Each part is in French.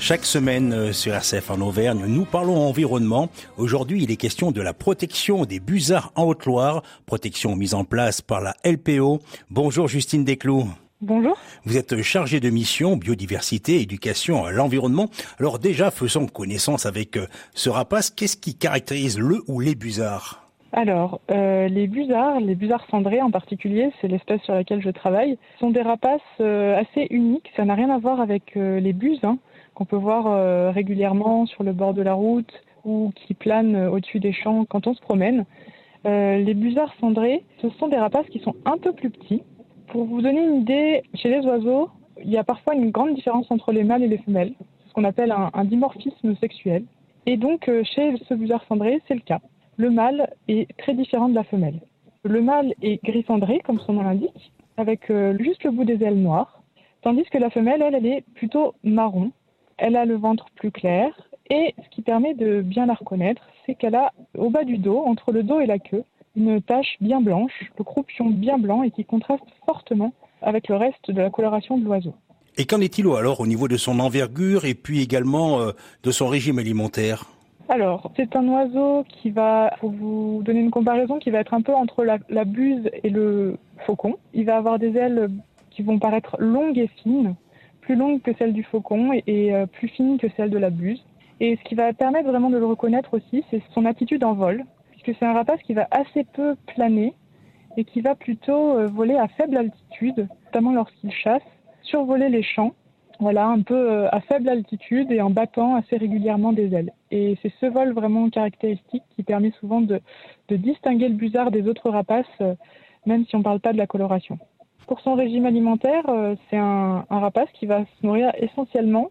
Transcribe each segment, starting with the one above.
Chaque semaine sur RCF en Auvergne, nous parlons environnement. Aujourd'hui, il est question de la protection des busards en Haute-Loire, protection mise en place par la LPO. Bonjour Justine Desclous. Bonjour. Vous êtes chargée de mission biodiversité, éducation à l'environnement. Alors déjà, faisons connaissance avec ce rapace. Qu'est-ce qui caractérise le ou les busards ? Alors, les busards cendrés en particulier, c'est l'espèce sur laquelle je travaille, sont des rapaces assez uniques. Ça n'a rien à voir avec les buses, qu'on peut voir régulièrement sur le bord de la route ou qui planent au-dessus des champs quand on se promène. Les busards cendrés, ce sont des rapaces qui sont un peu plus petits. Pour vous donner une idée, chez les oiseaux, il y a parfois une grande différence entre les mâles et les femelles. C'est ce qu'on appelle un dimorphisme sexuel. Et donc, chez ce busard cendré, c'est le cas. Le mâle est très différent de la femelle. Le mâle est gris cendré, comme son nom l'indique, avec juste le bout des ailes noires, tandis que la femelle, elle est plutôt marron. Elle a le ventre plus clair, et ce qui permet de bien la reconnaître, c'est qu'elle a au bas du dos, entre le dos et la queue, une tache bien blanche, le croupion bien blanc et qui contraste fortement avec le reste de la coloration de l'oiseau. Et qu'en est-il alors au niveau de son envergure et puis également de son régime alimentaire ? Alors, c'est un oiseau qui va, pour vous donner une comparaison, qui va être un peu entre la buse et le faucon. Il va avoir des ailes qui vont paraître longues et fines, plus longues que celles du faucon et plus fines que celles de la buse. Et ce qui va permettre vraiment de le reconnaître aussi, c'est son attitude en vol, puisque c'est un rapace qui va assez peu planer et qui va plutôt voler à faible altitude, notamment lorsqu'il chasse, survoler les champs. Voilà, un peu à faible altitude et en battant assez régulièrement des ailes. Et c'est ce vol vraiment caractéristique qui permet souvent de distinguer le busard des autres rapaces, même si on ne parle pas de la coloration. Pour son régime alimentaire, c'est un rapace qui va se nourrir essentiellement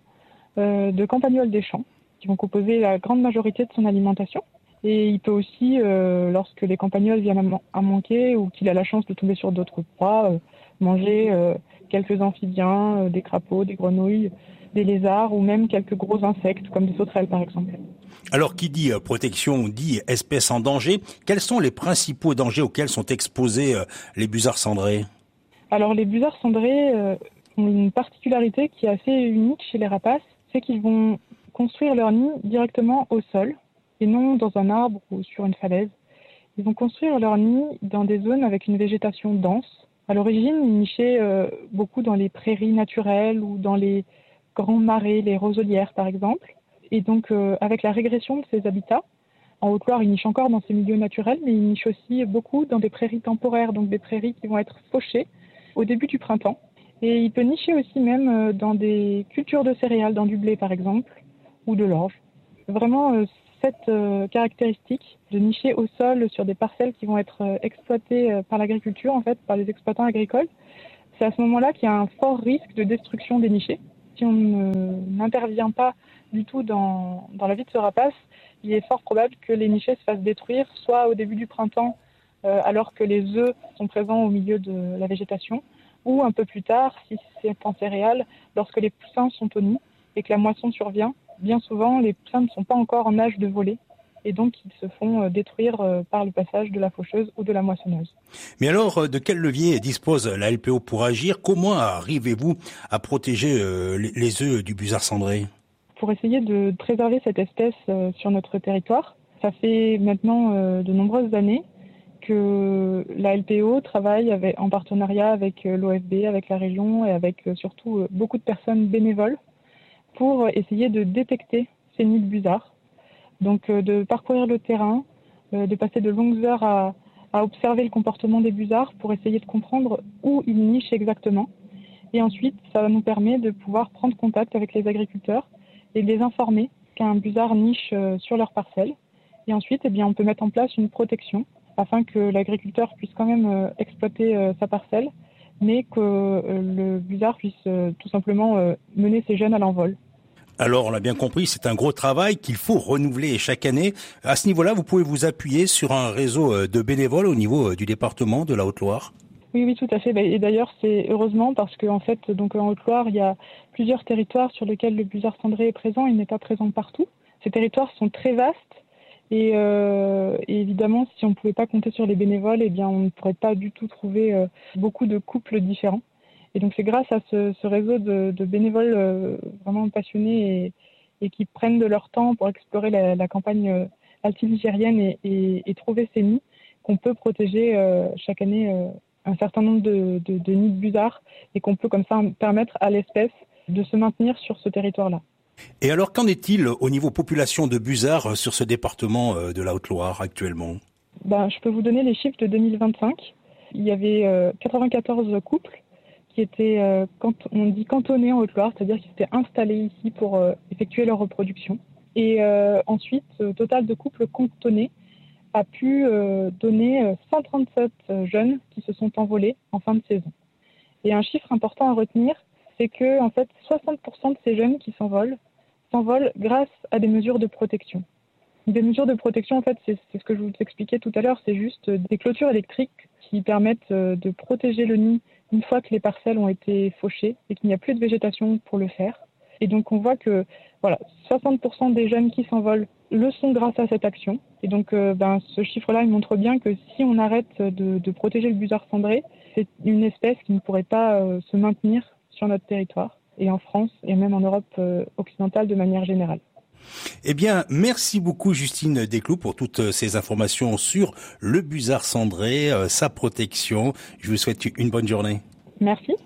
de campagnols des champs, qui vont composer la grande majorité de son alimentation. Et il peut aussi, lorsque les campagnols viennent à manquer ou qu'il a la chance de tomber sur d'autres proies, manger quelques amphibiens, des crapauds, des grenouilles, des lézards ou même quelques gros insectes comme des sauterelles par exemple. Alors qui dit protection dit espèces en danger. Quels sont les principaux dangers auxquels sont exposés les busards cendrés ? Alors les busards cendrés ont une particularité qui est assez unique chez les rapaces, c'est qu'ils vont construire leur nid directement au sol et non dans un arbre ou sur une falaise. Ils vont construire leur nid dans des zones avec une végétation dense. À l'origine, ils nichaient beaucoup dans les prairies naturelles ou dans les grands marais, les roselières par exemple. Et donc, avec la régression de ces habitats, en Haute-Loire, ils nichent encore dans ces milieux naturels, mais ils nichent aussi beaucoup dans des prairies temporaires, donc des prairies qui vont être fauchées au début du printemps. Et il peut nicher aussi même dans des cultures de céréales, dans du blé par exemple, ou de l'orge. Vraiment, cette caractéristique de nicher au sol sur des parcelles qui vont être exploitées par l'agriculture, en fait, par les exploitants agricoles, c'est à ce moment-là qu'il y a un fort risque de destruction des nichés. Si on n'intervient pas du tout dans la vie de ce rapace, il est fort probable que les nichés se fassent détruire, soit au début du printemps, alors que les œufs sont présents au milieu de la végétation, ou un peu plus tard, si c'est en céréales, lorsque les poussins sont au nid et que la moisson survient. Bien souvent, les poussins ne sont pas encore en âge de voler et donc ils se font détruire par le passage de la faucheuse ou de la moissonneuse. Mais alors, de quel levier dispose la LPO pour agir ? Comment arrivez-vous à protéger les œufs du busard cendré ? Pour essayer de préserver cette espèce sur notre territoire, ça fait maintenant de nombreuses années que la LPO travaille en partenariat avec l'OFB, avec la région et avec surtout beaucoup de personnes bénévoles pour essayer de détecter ces nids de busards. Donc de parcourir le terrain, de passer de longues heures à observer le comportement des busards pour essayer de comprendre où ils nichent exactement. Et ensuite, ça nous permet de pouvoir prendre contact avec les agriculteurs et de les informer qu'un busard niche sur leur parcelle. Et ensuite, on peut mettre en place une protection afin que l'agriculteur puisse quand même exploiter sa parcelle, mais que le busard puisse tout simplement mener ses jeunes à l'envol. Alors, on l'a bien compris, c'est un gros travail qu'il faut renouveler chaque année. À ce niveau-là, vous pouvez vous appuyer sur un réseau de bénévoles au niveau du département de la Haute-Loire ? Oui, tout à fait. Et d'ailleurs, c'est heureusement parce qu'en fait, donc en Haute-Loire, il y a plusieurs territoires sur lesquels le busard cendré est présent. Il n'est pas présent partout. Ces territoires sont très vastes et évidemment, si on ne pouvait pas compter sur les bénévoles, on ne pourrait pas du tout trouver beaucoup de couples différents. Et donc c'est grâce à ce réseau de bénévoles vraiment passionnés et qui prennent de leur temps pour explorer la campagne altiligérienne et trouver ces nids qu'on peut protéger chaque année un certain nombre de nids de busards et qu'on peut comme ça permettre à l'espèce de se maintenir sur ce territoire-là. Et alors, qu'en est-il au niveau population de busards sur ce département de la Haute-Loire actuellement ? Je peux vous donner les chiffres de 2025. Il y avait 94 couples qui étaient, on dit cantonnés en Haute-Loire, c'est-à-dire qu'ils étaient installés ici pour effectuer leur reproduction. Et ensuite, le total de couples cantonnés a pu donner 137 jeunes qui se sont envolés en fin de saison. Et un chiffre important à retenir, c'est que en fait, 60% de ces jeunes qui s'envolent grâce à des mesures de protection. Des mesures de protection, en fait, c'est ce que je vous expliquais tout à l'heure, c'est juste des clôtures électriques qui permettent de protéger le nid une fois que les parcelles ont été fauchées et qu'il n'y a plus de végétation pour le faire. Et donc on voit que 60% des jeunes qui s'envolent le sont grâce à cette action. Et donc ce chiffre-là, il montre bien que si on arrête de protéger le busard cendré, c'est une espèce qui ne pourrait pas se maintenir sur notre territoire, et en France, et même en Europe occidentale de manière générale. Eh bien, merci beaucoup Justine Desclous pour toutes ces informations sur le busard cendré, sa protection. Je vous souhaite une bonne journée. Merci.